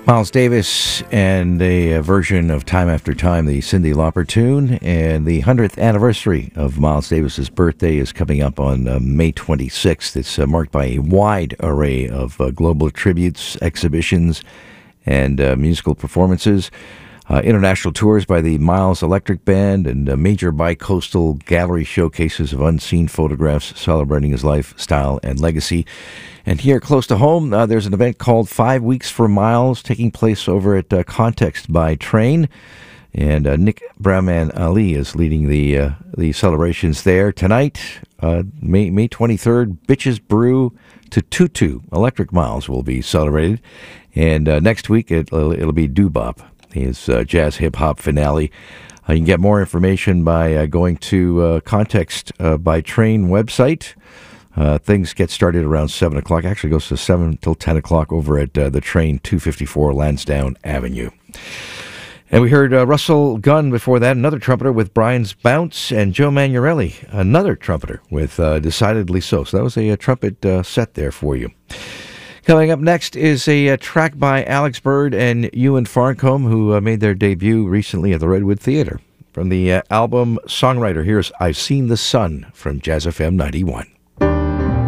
Miles Davis and a version of Time After Time, the Cyndi Lauper tune. And the 100th anniversary of Miles Davis's birthday is coming up on May 26th. It's marked by a wide array of global tributes, exhibitions, and musical performances. International tours by the Miles Electric Band and major bi-coastal gallery showcases of unseen photographs celebrating his life, style, and legacy. And here close to home, there's an event called 5 Weeks for Miles taking place over at Context by Train. And Nick Brahman Ali is leading the celebrations there. Tonight, May 23rd, Bitches Brew to Tutu. Electric Miles will be celebrated. And next week, it'll be Doo-Bop, his jazz hip-hop finale. You can get more information by going to Context by Train website. Things get started around 7 o'clock. Actually goes to 7 till 10 o'clock over at the Train, 254 Lansdowne Avenue. And we heard Russell Gunn before that, another trumpeter with Brian's Bounce, and Joe Manuelli, another trumpeter with Decidedly So. So that was a trumpet set there for you. Coming up next is a track by Alex Bird and Ewan Farncombe, who made their debut recently at the Redwood Theatre. From the album Songwriter, here's I've Seen the Sun from Jazz FM 91.